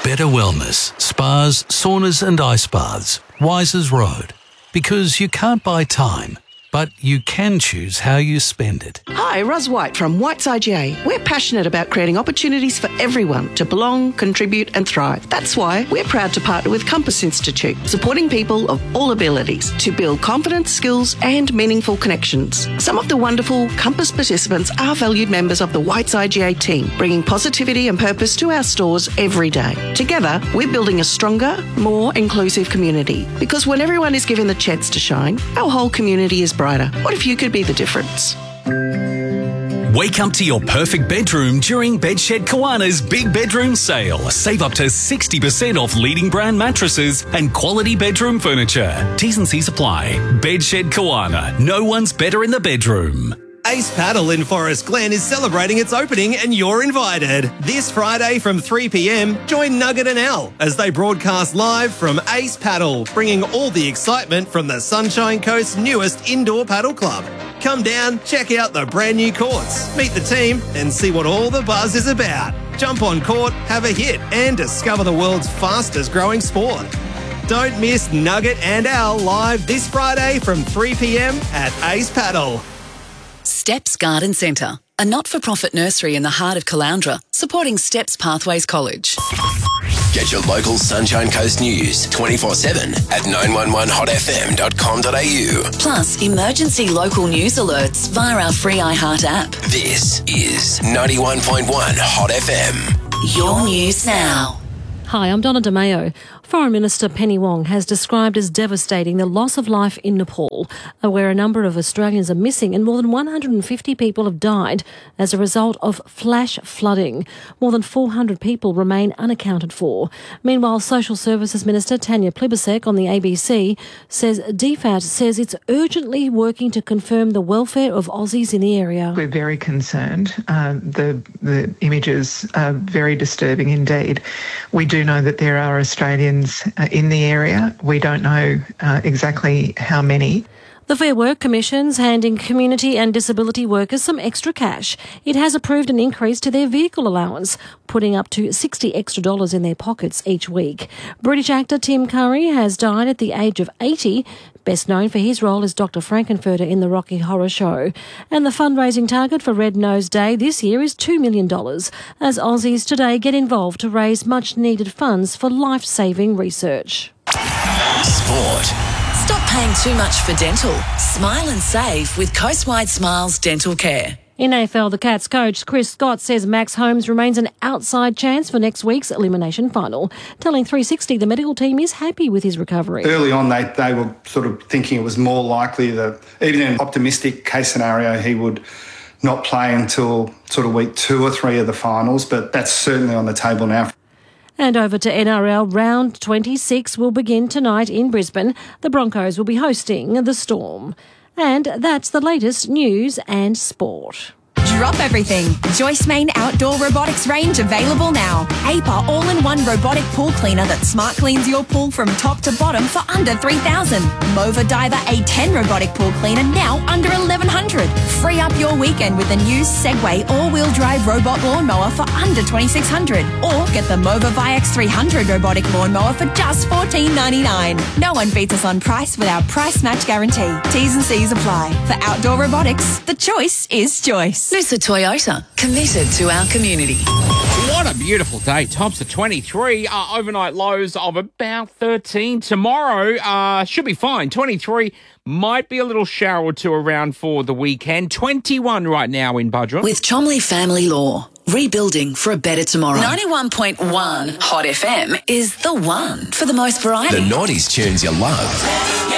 better wellness, spas, saunas and ice baths. Wisers Road. Because you can't buy time, but you can choose how you spend it. Hi, Ros White from White's IGA. We're passionate about creating opportunities for everyone to belong, contribute and thrive. That's why we're proud to partner with Compass Institute, supporting people of all abilities to build confidence, skills and meaningful connections. Some of the wonderful Compass participants are valued members of the White's IGA team, bringing positivity and purpose to our stores every day. Together, we're building a stronger, more inclusive community. Because when everyone is given the chance to shine, our whole community is brighter. What if you could be the difference? Wake up to your perfect bedroom during Bedshed Kiwana's Big Bedroom Sale. Save up to 60% off leading brand mattresses and quality bedroom furniture. T's and C's apply. Bedshed Kiwana. No one's better in the bedroom. Ace Paddle in Forest Glen is celebrating its opening and you're invited. This Friday from 3 p.m, join Nugget and Al as they broadcast live from Ace Paddle, bringing all the excitement from the Sunshine Coast's newest indoor paddle club. Come down, check out the brand new courts, meet the team and see what all the buzz is about. Jump on court, have a hit and discover the world's fastest growing sport. Don't miss Nugget and Al live this Friday from 3 p.m. at Ace Paddle. Steps Garden Centre, a not-for-profit nursery in the heart of Caloundra, supporting Steps Pathways College. Get your local Sunshine Coast news 24/7 at 911hotfm.com.au. Plus, emergency local news alerts via our free iHeart app. This is 91.1 Hot FM. Your news now. Hi, I'm Donna DeMayo. Foreign Minister Penny Wong has described as devastating the loss of life in Nepal, where a number of Australians are missing and more than 150 people have died as a result of flash flooding. More than 400 people remain unaccounted for. Meanwhile, Social Services Minister Tanya Plibersek on the ABC says DFAT says it's urgently working to confirm the welfare of Aussies in the area. We're very concerned. The images are very disturbing indeed. We do know that there are Australians in the area. We don't know exactly how many. The Fair Work Commission's handing community and disability workers some extra cash. It has approved an increase to their vehicle allowance, putting up to $60 extra in their pockets each week. British actor Tim Curry has died at the age of 80, best known for his role as Dr. Frankenfurter in the Rocky Horror Show. And the fundraising target for Red Nose Day this year is $2 million, as Aussies today get involved to raise much-needed funds for life-saving research. Sport. Stop paying too much for dental. Smile and save with Coastwide Smiles Dental Care. In AFL, the Cats coach Chris Scott says Max Holmes remains an outside chance for next week's elimination final, telling 360 the medical team is happy with his recovery. Early on, they were sort of thinking it was more likely that, even in an optimistic case scenario, he would not play until sort of week 2 or 3 of the finals, but that's certainly on the table now. And over to NRL, round 26 will begin tonight in Brisbane. The Broncos will be hosting the Storm. And that's the latest news and sport. Drop everything. Joyce Main Outdoor Robotics range available now. APA all-in-one robotic pool cleaner that smart cleans your pool from top to bottom for under $3,000. Mova Diver A10 robotic pool cleaner now under $1,100. Free up your weekend with the new Segway all-wheel drive robot lawnmower for under $2,600. Or get the Mova VX 300 robotic lawnmower for just $14.99. No one beats us on price with our price match guarantee. T's and C's apply. For outdoor robotics, the choice is Joyce. Noosa Toyota, committed to our community. What a beautiful day. Tops of 23. Overnight lows of about 13. Tomorrow should be fine. 23. Might be a little shower or two around for the weekend. 21 right now in Buderim. With Chomley Family Law. Rebuilding for a better tomorrow. 91.1 Hot FM is the one for the most variety. The 90s tunes you love.